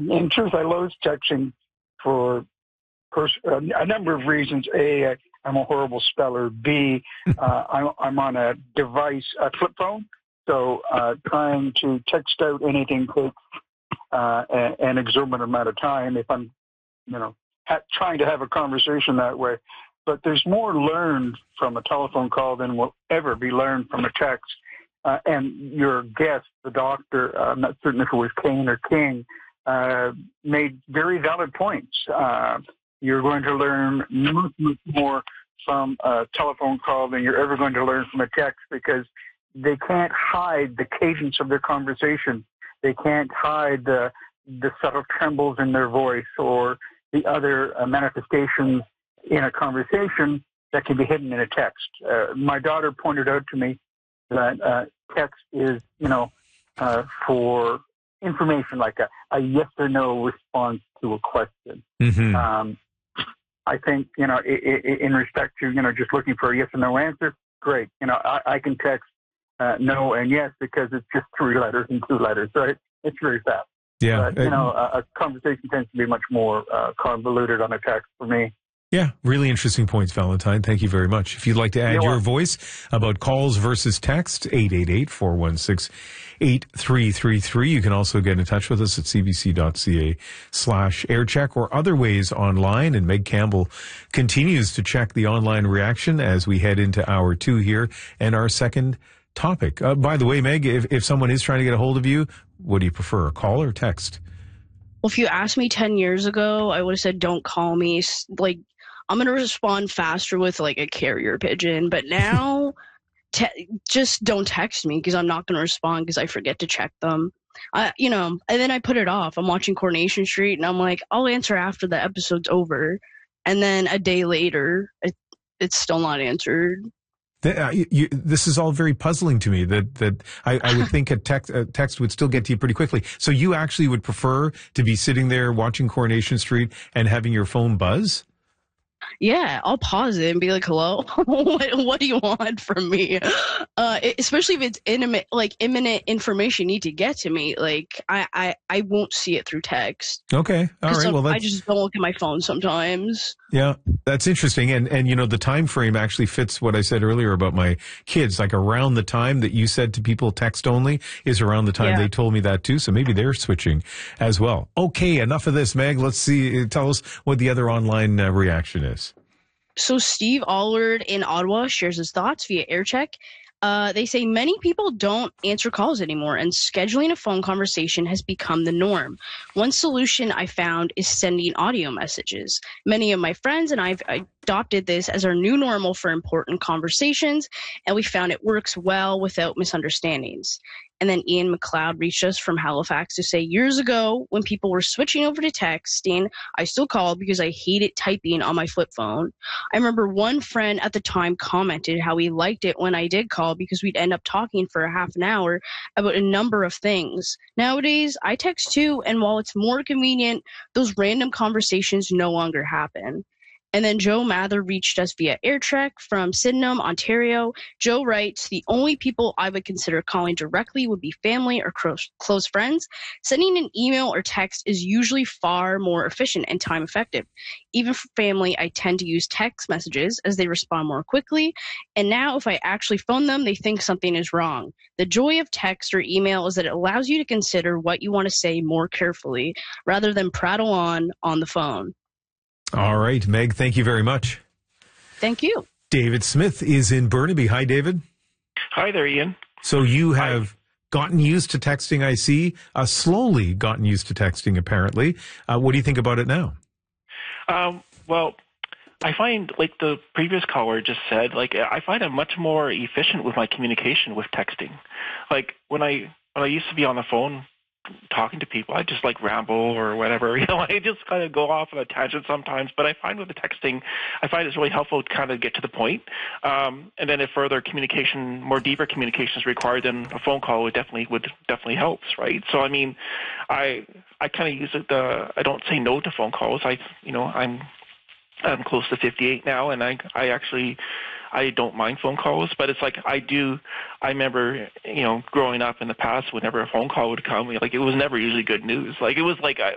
in truth, I loathe texting for a number of reasons. A, I'm a horrible speller. B, I'm on a device, a flip phone, so trying to text out anything takes an exorbitant amount of time if I'm, trying to have a conversation that way. But there's more learned from a telephone call than will ever be learned from a text. And your guest, the doctor, I'm not certain if it was Kane or King, made very valid points. You're going to learn much, much more from a telephone call than you're ever going to learn from a text, because they can't hide the cadence of their conversation. They can't hide the subtle trembles in their voice or the other manifestations in a conversation that can be hidden in a text. My daughter pointed out to me that text is, for information, like a yes or no response to a question. Mm-hmm. I think, in respect to, just looking for a yes or no answer, great. I can text no and yes because it's just 3 letters and 2 letters, right? It's very fast. Yeah. But, a conversation tends to be much more convoluted on a text for me. Yeah, really interesting points, Valentine. Thank you very much. If you'd like to add your voice about calls versus text, 888-416-8333. You can also get in touch with us at cbc.ca/aircheck or other ways online. And Meg Campbell continues to check the online reaction as we head into hour 2 here and our second topic. By the way, Meg, if someone is trying to get a hold of you, what do you prefer, a call or text? Well, if you asked me 10 years ago, I would have said, don't call me. I'm going to respond faster with a carrier pigeon. But now, just don't text me because I'm not going to respond because I forget to check them. And then I put it off. I'm watching Coronation Street and I'm like, I'll answer after the episode's over. And then a day later, it's still not answered. This is all very puzzling to me that I would think a text would still get to you pretty quickly. So you actually would prefer to be sitting there watching Coronation Street and having your phone buzz? Yeah, I'll pause it and be like, hello, what do you want from me? Especially if it's imminent information you need to get to me. I won't see it through text. Okay. All right. Well, I just don't look at my phone sometimes. Yeah, that's interesting. And the time frame actually fits what I said earlier about my kids. Like around the time that you said to people text only is around the time they told me that too. So maybe they're switching as well. Okay. Enough of this, Meg. Let's see. Tell us what the other online reaction is. So Steve Allard in Ottawa shares his thoughts via AirCheck. They say many people don't answer calls anymore, and scheduling a phone conversation has become the norm. One solution I found is sending audio messages. Many of my friends and I've adopted this as our new normal for important conversations, and we found it works well without misunderstandings. And then Ian McLeod reached us from Halifax to say, years ago, when people were switching over to texting, I still called because I hated typing on my flip phone. I remember one friend at the time commented how he liked it when I did call because we'd end up talking for a half an hour about a number of things. Nowadays, I text too, and while it's more convenient, those random conversations no longer happen. And then Joe Mather reached us via AirTrek from Sydenham, Ontario. Joe writes, the only people I would consider calling directly would be family or close friends. Sending an email or text is usually far more efficient and time effective. Even for family, I tend to use text messages as they respond more quickly. And now if I actually phone them, they think something is wrong. The joy of text or email is that it allows you to consider what you want to say more carefully rather than prattle on the phone. All right, Meg, thank you very much. Thank you. David Smith is in Burnaby. Hi, David. Hi there, Ian. So you have gotten used to texting, I see. Slowly gotten used to texting, apparently. What do you think about it now? Well, I find, like the previous caller just said, I find I'm much more efficient with my communication with texting. Like when I used to be on the phone talking to people, I just ramble or whatever, I just kind of go off on a tangent sometimes, but I find with the texting, I find it's really helpful to kind of get to the point. And then if further communication, more deeper communication is required, then a phone call would definitely helps, right? So, I mean, I kind of use it, I don't say no to phone calls. I'm close to 58 now, and I don't mind phone calls, but it's I remember, growing up in the past, whenever a phone call would come, it was never usually good news. It was